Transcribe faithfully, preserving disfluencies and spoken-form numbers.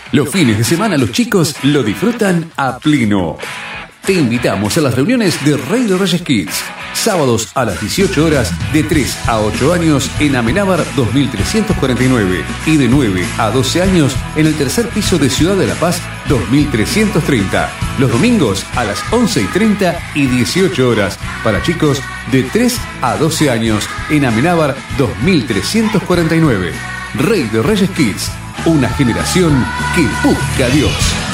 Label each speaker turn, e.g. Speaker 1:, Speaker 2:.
Speaker 1: Los fines de semana los chicos lo disfrutan a pleno. Te invitamos a las reuniones de Rey de Reyes Kids. Sábados a las dieciocho horas, de tres a ocho años en Amenábar dos mil trescientos cuarenta y nueve y de nueve a doce años en el tercer piso de Ciudad de La Paz dos mil trescientos treinta. Los domingos a las once y treinta y dieciocho horas para chicos de tres a doce años en Amenábar dos mil trescientos cuarenta y nueve. Rey de Reyes Kids, una generación que busca a Dios.